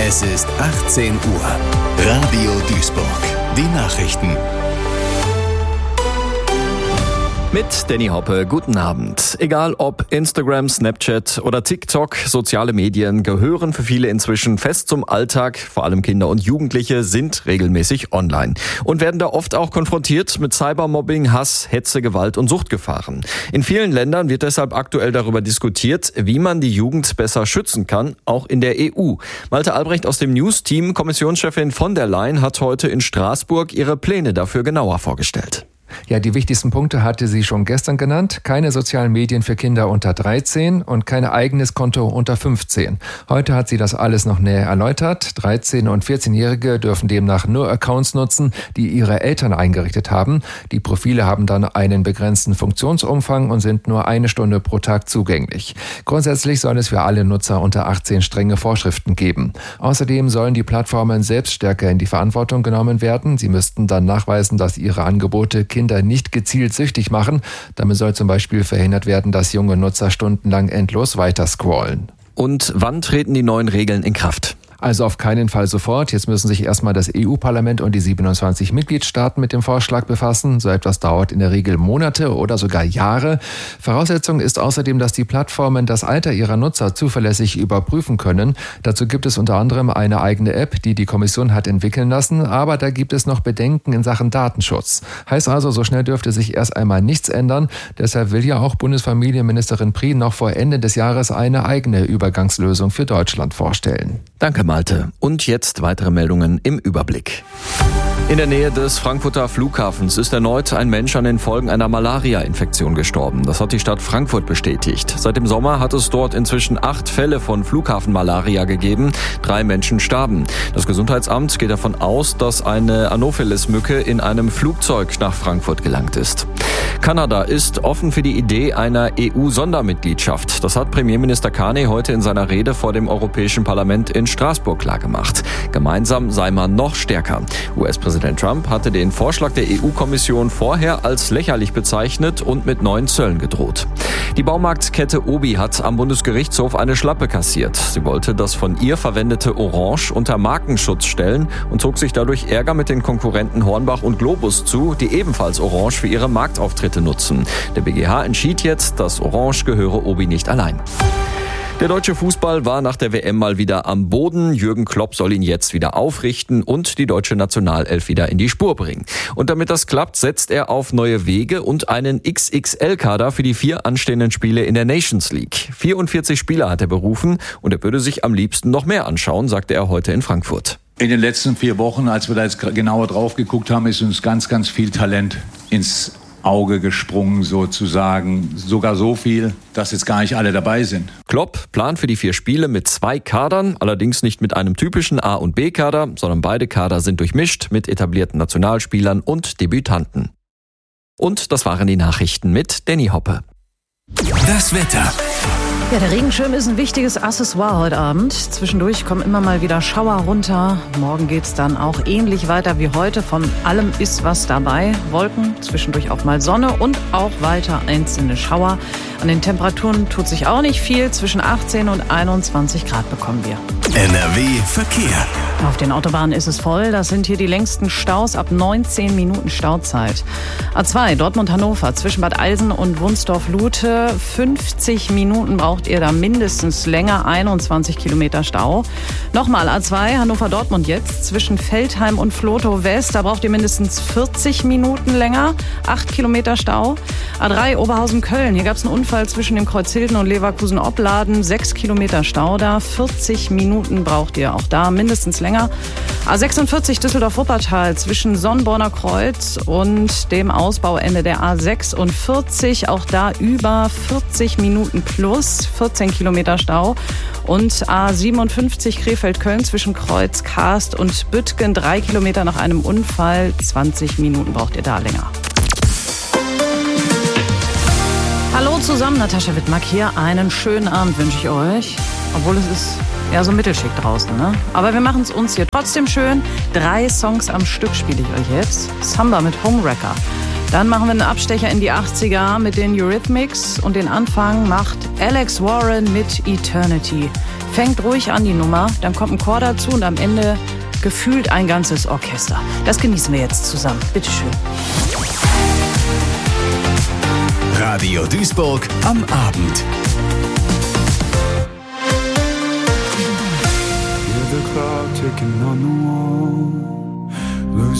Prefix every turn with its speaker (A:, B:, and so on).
A: Es ist 18 Uhr. Radio Duisburg. Die Nachrichten.
B: Mit Danny Hoppe, guten Abend. Egal ob Instagram, Snapchat oder TikTok, soziale Medien gehören für viele inzwischen fest zum Alltag. Vor allem Kinder und Jugendliche sind regelmäßig online und werden da oft auch konfrontiert mit Cybermobbing, Hass, Hetze, Gewalt und Suchtgefahren. In vielen Ländern wird deshalb aktuell darüber diskutiert, wie man die Jugend besser schützen kann, auch in der EU. Malte Albrecht aus dem News-Team, Kommissionschefin von der Leyen, hat heute in Straßburg ihre Pläne dafür genauer vorgestellt.
C: Ja, die wichtigsten Punkte hatte sie schon gestern genannt. Keine sozialen Medien für Kinder unter 13 und kein eigenes Konto unter 15. Heute hat sie das alles noch näher erläutert. 13- und 14-Jährige dürfen demnach nur Accounts nutzen, die ihre Eltern eingerichtet haben. Die Profile haben dann einen begrenzten Funktionsumfang und sind nur 1 Stunde pro Tag zugänglich. Grundsätzlich soll es für alle Nutzer unter 18 strenge Vorschriften geben. Außerdem sollen die Plattformen selbst stärker in die Verantwortung genommen werden. Sie müssten dann nachweisen, dass ihre Angebote Kinder nicht gezielt süchtig machen. Damit soll zum Beispiel verhindert werden, dass junge Nutzer stundenlang endlos weiter scrollen.
B: Und wann treten die neuen Regeln in Kraft?
C: Also auf keinen Fall sofort. Jetzt müssen sich erstmal das EU-Parlament und die 27 Mitgliedstaaten mit dem Vorschlag befassen. So etwas dauert in der Regel Monate oder sogar Jahre. Voraussetzung ist außerdem, dass die Plattformen das Alter ihrer Nutzer zuverlässig überprüfen können. Dazu gibt es unter anderem eine eigene App, die die Kommission hat entwickeln lassen. Aber da gibt es noch Bedenken in Sachen Datenschutz. Heißt also, so schnell dürfte sich erst einmal nichts ändern. Deshalb will ja auch Bundesfamilienministerin Prien noch vor Ende des Jahres eine eigene Übergangslösung für Deutschland vorstellen.
B: Danke, Malte. Und jetzt weitere Meldungen im Überblick. In der Nähe des Frankfurter Flughafens ist erneut ein Mensch an den Folgen einer Malaria-Infektion gestorben. Das hat die Stadt Frankfurt bestätigt. Seit dem Sommer hat es dort inzwischen 8 Fälle von Flughafenmalaria gegeben. 3 Menschen starben. Das Gesundheitsamt geht davon aus, dass eine Anopheles-Mücke in einem Flugzeug nach Frankfurt gelangt ist. Kanada ist offen für die Idee einer EU-Sondermitgliedschaft. Das hat Premierminister Carney heute in seiner Rede vor dem Europäischen Parlament in Straßburg klargemacht. Gemeinsam sei man noch stärker. US-Präsident Trump hatte den Vorschlag der EU-Kommission vorher als lächerlich bezeichnet und mit neuen Zöllen gedroht. Die Baumarktkette Obi hat am Bundesgerichtshof eine Schlappe kassiert. Sie wollte das von ihr verwendete Orange unter Markenschutz stellen und zog sich dadurch Ärger mit den Konkurrenten Hornbach und Globus zu, die ebenfalls Orange für ihre Marktauftritte nutzen. Der BGH entschied jetzt, dass Orange gehöre Obi nicht allein. Der deutsche Fußball war nach der WM mal wieder am Boden. Jürgen Klopp soll ihn jetzt wieder aufrichten und die deutsche Nationalelf wieder in die Spur bringen. Und damit das klappt, setzt er auf neue Wege und einen XXL-Kader für die 4 anstehenden Spiele in der Nations League. 44 Spieler hat er berufen und er würde sich am liebsten noch mehr anschauen, sagte er heute in Frankfurt.
D: In den letzten 4 Wochen, als wir da jetzt genauer drauf geguckt haben, ist uns ganz, ganz viel Talent ins Auge gesprungen sozusagen. Sogar so viel, dass jetzt gar nicht alle dabei sind.
B: Klopp plant für die 4 Spiele mit 2 Kadern, allerdings nicht mit einem typischen A- und B-Kader, sondern beide Kader sind durchmischt mit etablierten Nationalspielern und Debütanten. Und das waren die Nachrichten mit Danny Hoppe.
A: Das Wetter.
E: Ja, der Regenschirm ist ein wichtiges Accessoire heute Abend. Zwischendurch kommen immer mal wieder Schauer runter. Morgen geht's dann auch ähnlich weiter wie heute. Von allem ist was dabei. Wolken, zwischendurch auch mal Sonne und auch weiter einzelne Schauer. An den Temperaturen tut sich auch nicht viel. Zwischen 18 und 21 Grad bekommen wir.
A: NRW Verkehr.
E: Auf den Autobahnen ist es voll. Das sind hier die längsten Staus ab 19 Minuten Stauzeit. A2 Dortmund-Hannover zwischen Bad Eilsen und Wunstorf-Lute. 50 Minuten braucht ihr da mindestens länger. 21 Kilometer Stau. Nochmal A2 Hannover-Dortmund jetzt zwischen Feldheim und Flotow-West. Da braucht ihr mindestens 40 Minuten länger. 8 Kilometer Stau. A3 Oberhausen-Köln. Hier gab es einen Unfall zwischen dem Kreuzhilden und Leverkusen-Opladen. 6 Kilometer Stau da. 40 Minuten braucht ihr auch da mindestens länger. A46 Düsseldorf-Wuppertal zwischen Sonnborner Kreuz und dem Ausbauende der A46. Auch da über 40 Minuten plus 14 Kilometer Stau. Und A57 Krefeld-Köln zwischen Kreuz, Karst und Büttgen. 3 Kilometer nach einem Unfall. 20 Minuten braucht ihr da länger. Hallo zusammen, Natascha Wittmark hier. Einen schönen Abend wünsche ich euch. Obwohl es ist eher so mittelschick draußen, ne? Aber wir machen es uns hier trotzdem schön. 3 Songs am Stück spiele ich euch jetzt. Samba mit Homewrecker. Dann machen wir einen Abstecher in die 80er mit den Eurythmics und den Anfang macht Alex Warren mit Eternity. Fängt ruhig an die Nummer, dann kommt ein Chor dazu und am Ende gefühlt ein ganzes Orchester. Das genießen wir jetzt zusammen. Bitteschön.
A: Radio Duisburg am Abend.
F: Hear the clock ticking on the wall.